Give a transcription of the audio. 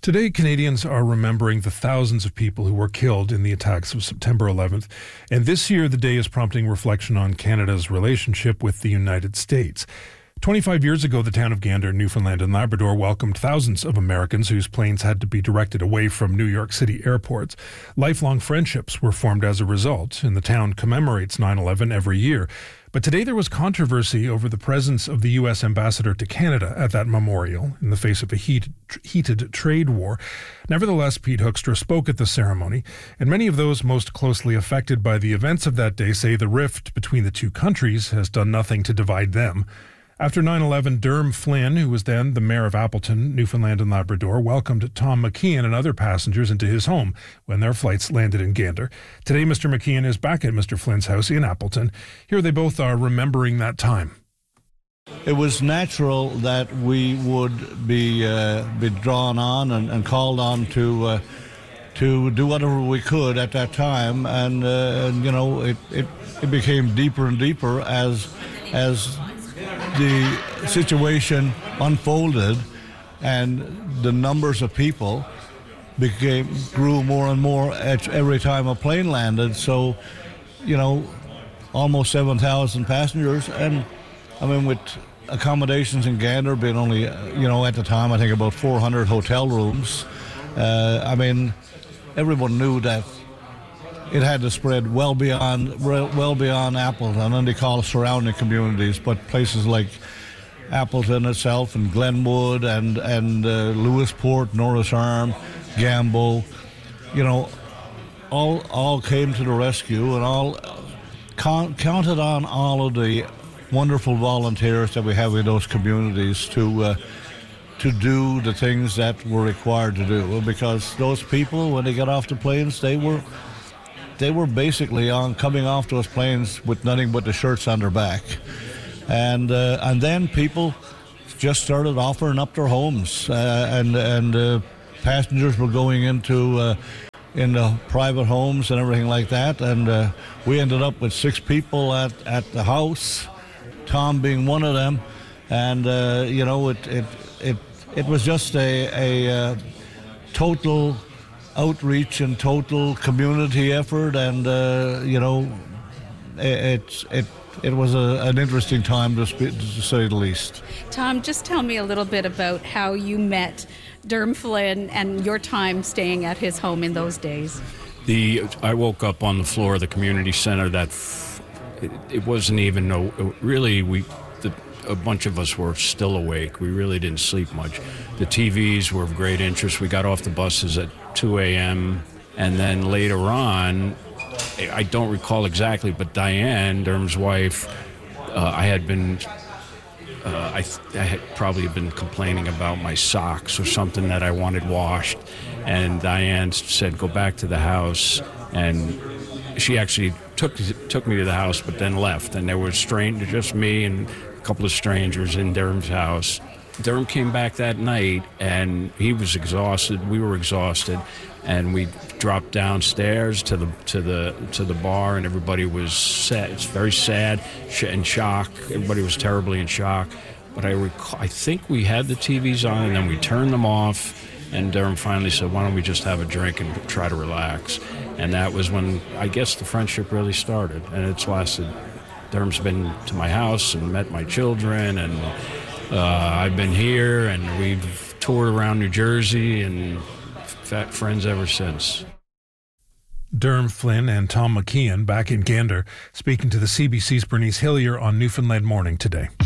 Today, Canadians are remembering the thousands of people who were killed in the attacks of September 11th, and this year the day is prompting reflection on Canada's relationship with the United States. 25 years ago, the town of Gander, Newfoundland and Labrador welcomed thousands of Americans whose planes had to be directed away from New York City airports. Lifelong friendships were formed as a result, and the town commemorates 9/11 every year. But today there was controversy over the presence of the U.S. ambassador to Canada at that memorial in the face of a heated trade war. Nevertheless, Pete Hoekstra spoke at the ceremony, and many of those most closely affected by the events of that day say the rift between the two countries has done nothing to divide them. After 9/11, Derm Flynn, who was then the mayor of Appleton, Newfoundland and Labrador, welcomed Tom McKeon and other passengers into his home when their flights landed in Gander. Today, Mr. McKeon is back at Mr. Flynn's house in Appleton. Here they both are remembering that time. It was natural that we would be drawn on and called on to do whatever we could at that time, and it became deeper and deeper as the situation unfolded, and the numbers of people grew more and more every time a plane landed. So, almost 7,000 passengers, and with accommodations in Gander being only, at the time, I think about 400 hotel rooms. Everyone knew that it had to spread well beyond Appleton and they call surrounding communities, but places like Appleton itself and Glenwood and Lewisport, Norris Arm, Gambo, all came to the rescue, and all counted on all of the wonderful volunteers that we have in those communities to do the things that were required to do, because those people, when they got off the planes, they were basically coming off those planes with nothing but the shirts on their back. And then people just started offering up their homes, and passengers were going into private homes and everything like that. And we ended up with 6 people at the house, Tom being one of them. And, it was just a total outreach and total community effort, and it was an interesting time to say the least. Tom, just tell me a little bit about how you met Derm Flynn and your time staying at his home in those days. I woke up on the floor of the community center. It wasn't even a bunch of us were still awake. We really didn't sleep much. The TVs were of great interest. We got off the buses at 2 a.m. and then later on, I don't recall exactly, but Diane, Derm's wife, I had probably been complaining about my socks or something that I wanted washed, and Diane said, "Go back to the house," and she actually took me to the house, but then left, and there was just me and a couple of strangers in Derm's house. Derm came back that night, and he was exhausted. We were exhausted, and we dropped downstairs to the bar, and everybody was sad. It's very sad, in shock. Everybody was terribly in shock. But I think we had the TVs on, and then we turned them off. And Derm finally said, "Why don't we just have a drink and try to relax?" And that was when I guess the friendship really started, and it's lasted. Derm's been to my house and met my children, and I've been here, and we've toured around New Jersey, and friends ever since. Derm Flynn and Tom McKeon back in Gander, speaking to the CBC's Bernice Hillier on Newfoundland Morning today.